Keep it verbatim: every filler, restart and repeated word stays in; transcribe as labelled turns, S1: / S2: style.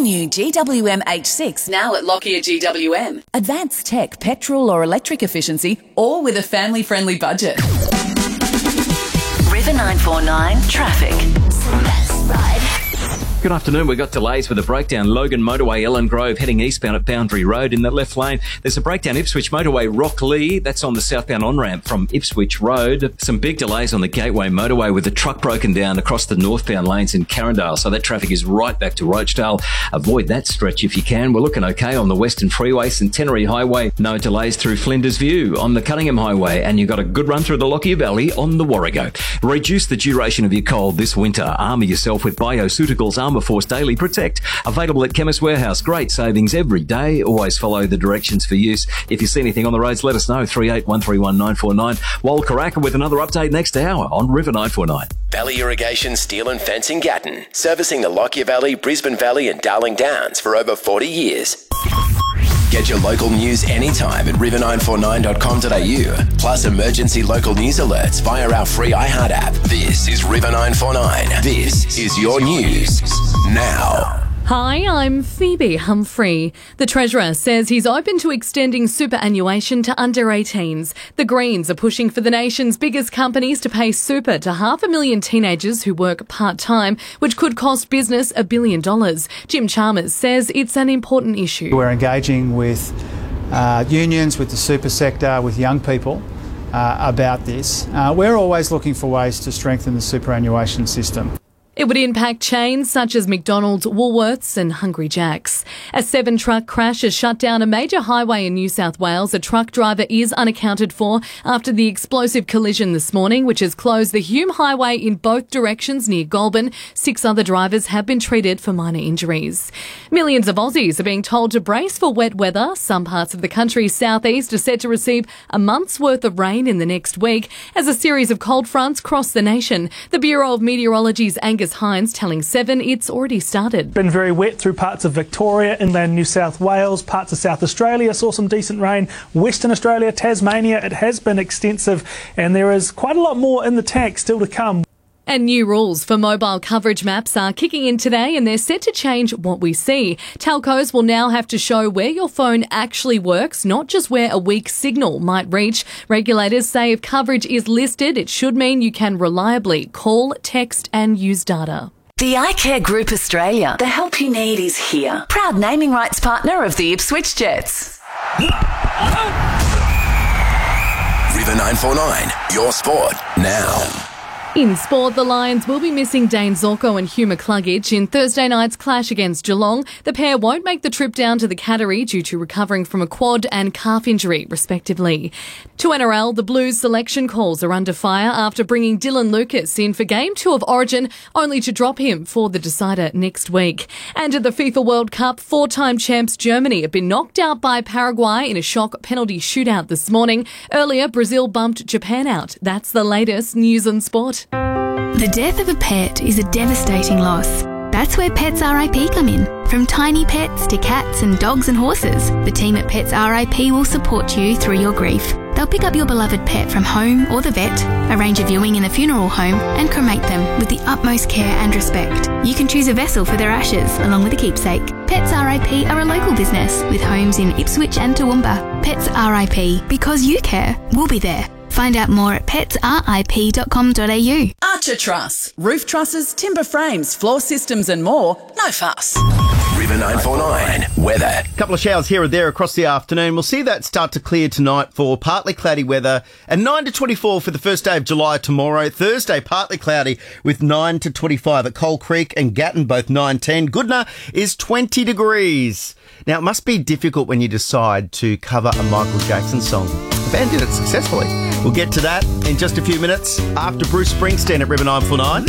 S1: all-new G W M H six now at Lockyer G W M. Advanced tech, petrol or electric efficiency, all with a family-friendly budget.
S2: River nine four nine Traffic.
S3: Good afternoon. We've got delays with a breakdown. Logan Motorway, Ellen Grove, heading eastbound at Boundary Road. In the left lane, there's a breakdown. Ipswich Motorway, Rocklea. That's on the southbound on-ramp from Ipswich Road. Some big delays on the Gateway Motorway with a truck broken down across the northbound lanes in Carindale. So that traffic is right back to Rochdale. Avoid that stretch if you can. We're looking okay on the Western Freeway, Centenary Highway. No delays through Flinders View on the Cunningham Highway. And you've got a good run through the Lockyer Valley on the Warrego. Reduce the duration of your cold this winter. Armour yourself with Bioceuticals Armour Force Daily Protect. Available at Chemist Warehouse. Great savings every day. Always follow the directions for use. If you see anything on the roads, let us know. three eight one three one nine four nine. Wal Karaka with another update next hour on River nine four nine.
S4: Valley Irrigation Steel and Fencing Gatton. Servicing the Lockyer Valley, Brisbane Valley and Darling Downs for over forty years. Get your local news anytime at river nine four nine dot com dot a u. Plus emergency local news alerts via our free iHeart app. This is River nine four nine. This is your news now.
S5: Hi, I'm Phoebe Humphrey. The Treasurer says he's open to extending superannuation to under eighteens. The Greens are pushing for the nation's biggest companies to pay super to half a million teenagers who work part-time, which could cost business a billion dollars. Jim Chalmers says it's an important issue.
S6: We're engaging with uh, unions, with the super sector, with young people uh, about this. Uh, we're always looking for ways to strengthen the superannuation system.
S5: It would impact chains such as McDonald's, Woolworths and Hungry Jack's. A seven-truck crash has shut down a major highway in New South Wales. A truck driver is unaccounted for after the explosive collision this morning, which has closed the Hume Highway in both directions near Goulburn. Six other drivers have been treated for minor injuries. Millions of Aussies are being told to brace for wet weather. Some parts of the country's southeast are set to receive a month's worth of rain in the next week as a series of cold fronts cross the nation. The Bureau of Meteorology's Angus Hines telling Seven it's already started.
S7: Been very wet through parts of Victoria, inland New South Wales, parts of South Australia. Saw some decent rain. Western Australia, Tasmania, it has been extensive and there is quite a lot more in the tank still to come.
S5: And new rules for mobile coverage maps are kicking in today and they're set to change what we see. Telcos will now have to show where your phone actually works, not just where a weak signal might reach. Regulators say if coverage is listed, it should mean you can reliably call, text and use data.
S2: The iCare Group Australia. The help you need is here. Proud naming rights partner of the Ipswich Jets.
S4: River nine four nine, your sport now.
S5: In sport, the Lions will be missing Dane Zorko and Hugh McCluggage in Thursday night's clash against Geelong. The pair won't make the trip down to the Cattery due to recovering from a quad and calf injury, respectively. To N R L, the Blues selection calls are under fire after bringing Dylan Lucas in for Game two of Origin, only to drop him for the decider next week. And at the FIFA World Cup, four-time champs Germany have been knocked out by Paraguay in a shock penalty shootout this morning. Earlier, Brazil bumped Japan out. That's the latest news on sport.
S8: The death of a pet is a devastating loss. That's where Pets R I P come in. From tiny pets to cats and dogs and horses, the team at Pets R I P will support you through your grief. They'll pick up your beloved pet from home or the vet, arrange a viewing in a funeral home, and cremate them with the utmost care and respect. You can choose a vessel for their ashes, along with a keepsake. Pets R I P are a local business with homes in Ipswich and Toowoomba. Pets R I P, because you care, we'll be there. Find out more at pets r i p dot com dot a u.
S1: Archer Truss. Roof trusses, timber frames, floor systems and more. No fuss.
S4: River nine four nine, weather.
S9: A couple of showers here and there across the afternoon. We'll see that start to clear tonight for partly cloudy weather. And nine to twenty-four for the first day of July tomorrow. Thursday, partly cloudy with nine to twenty-five at Coal Creek and Gatton, both nine ten. Goodna is twenty degrees. Now, it must be difficult when you decide to cover a Michael Jackson song. The band did it successfully. We'll get to that in just a few minutes after Bruce Springsteen at River nine four nine.